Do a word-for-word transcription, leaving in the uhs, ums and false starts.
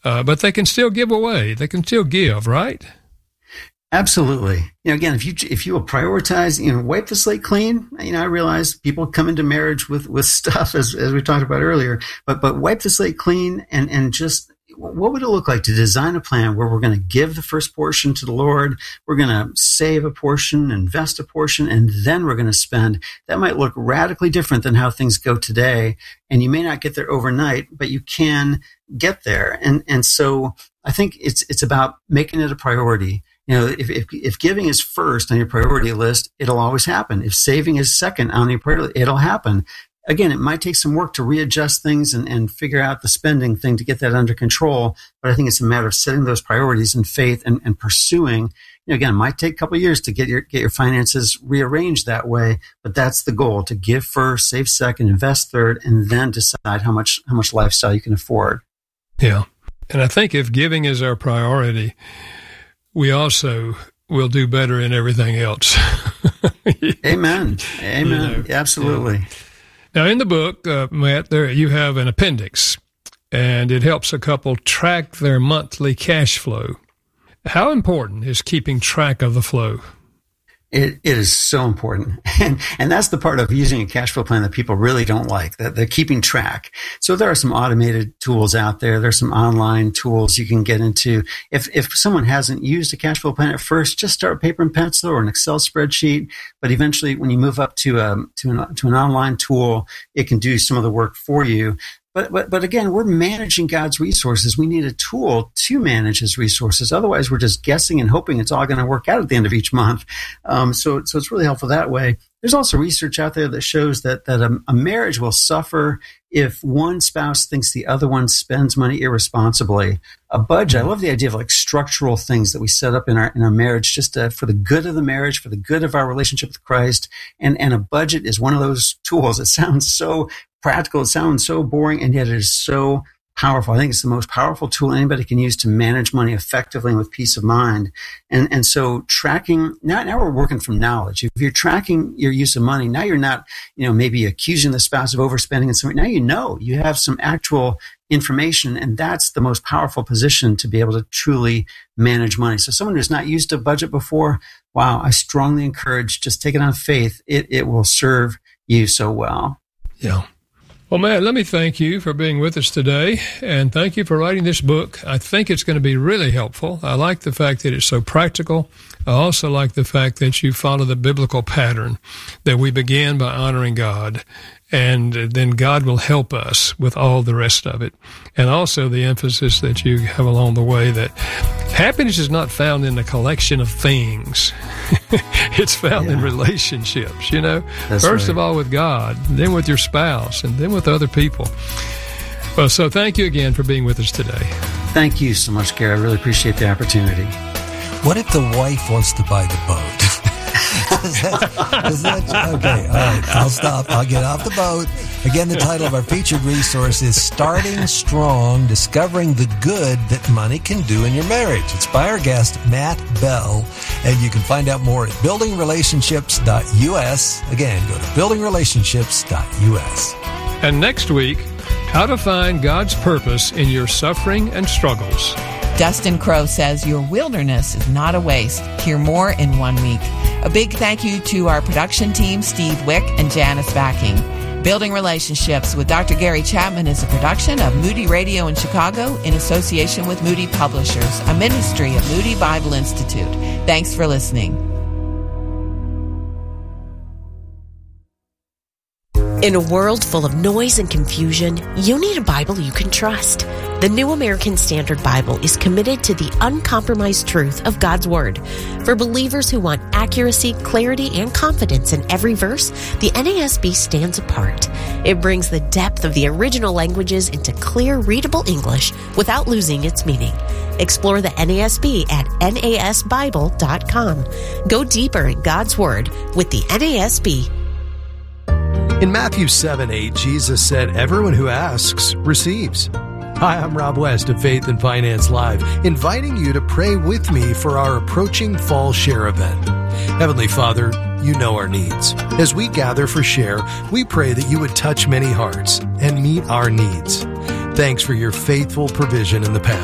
uh, but they can still give away. They can still give, right? Absolutely. You know, again, if you if you will prioritize, you know, wipe the slate clean. You know, I realize people come into marriage with with stuff, as as we talked about earlier, but but wipe the slate clean and and just, what would it look like to design a plan where we're going to give the first portion to the Lord, we're going to save a portion, invest a portion, and then we're going to spend? That might look radically different than how things go today. And you may not get there overnight, but you can get there. And and so I think it's it's about making it a priority. You know, if, if if giving is first on your priority list, it'll always happen. If saving is second on your priority, it'll happen. Again, it might take some work to readjust things and, and figure out the spending thing to get that under control. But I think it's a matter of setting those priorities in faith and, and pursuing. You know, again, it might take a couple of years to get your get your finances rearranged that way, but that's the goal: to give first, save second, invest third, and then decide how much how much lifestyle you can afford. Yeah, and I think if giving is our priority, we also will do better in everything else. Amen. Amen. You know, absolutely. Yeah. Now, in the book, uh, Matt, there you have an appendix, and it helps a couple track their monthly cash flow. How important is keeping track of the flow? It, it is so important. And, and that's the part of using a cash flow plan that people really don't like, that they're keeping track. So there are some automated tools out there. There's some online tools you can get into. If, if someone hasn't used a cash flow plan at first, just start with paper and pencil or an Excel spreadsheet. But eventually, when you move up to, um, to an, to an online tool, it can do some of the work for you. But, but, but again, we're managing God's resources. We need a tool to manage his resources. Otherwise, we're just guessing and hoping it's all going to work out at the end of each month. Um, so, so it's really helpful that way. There's also research out there that shows that, that a, a marriage will suffer if one spouse thinks the other one spends money irresponsibly. A budget, I love the idea of like structural things that we set up in our, in our marriage just uh, for the good of the marriage, for the good of our relationship with Christ. And, and a budget is one of those tools. It sounds so practical. It sounds so boring, and yet it is so powerful. I think it's the most powerful tool anybody can use to manage money effectively and with peace of mind. And and so tracking, now, now we're working from knowledge. If you're tracking your use of money, now you're not, you know, maybe accusing the spouse of overspending and something. Now you know, you have some actual information, and that's the most powerful position to be able to truly manage money. So someone who's not used a budget before, wow, I strongly encourage, just take it on faith. It it will serve you so well. Yeah. Well, Matt, let me thank you for being with us today, and thank you for writing this book. I think it's going to be really helpful. I like the fact that it's so practical. I also like the fact that you follow the biblical pattern, that we begin by honoring God, and then God will help us with all the rest of it. And also the emphasis that you have along the way that happiness is not found in a collection of things. It's found yeah. in relationships, you know. That's First right. of all with God, then with your spouse, and then with other people. Well, so thank you again for being with us today. Thank you so much, Gary. I really appreciate the opportunity. What if the wife wants to buy the boat? is that, is that, okay, all right, I'll stop. I'll get off the boat. Again, the title of our featured resource is Starting Strong, Discovering the Good That Money Can Do in Your Marriage. It's by our guest, Matt Bell, and you can find out more at building relationships dot U S. Again, go to building relationships dot U S. And next week, how to find God's purpose in your suffering and struggles. Dustin Crowe says your wilderness is not a waste. Hear more in one week. A big thank you to our production team, Steve Wick and Janice Backing. Building Relationships with Doctor Gary Chapman is a production of Moody Radio in Chicago in association with Moody Publishers, a ministry of Moody Bible Institute. Thanks for listening. In a world full of noise and confusion, you need a Bible you can trust. The New American Standard Bible is committed to the uncompromised truth of God's Word. For believers who want accuracy, clarity, and confidence in every verse, the N A S B stands apart. It brings the depth of the original languages into clear, readable English without losing its meaning. Explore the N A S B at N A S Bible dot com. Go deeper in God's Word with the N A S B. In Matthew seven eight, Jesus said, "Everyone who asks receives." Hi, I'm Rob West of Faith and Finance Live, inviting you to pray with me for our approaching Fall Share event. Heavenly Father, you know our needs. As we gather for Share, we pray that you would touch many hearts and meet our needs. Thanks for your faithful provision in the past.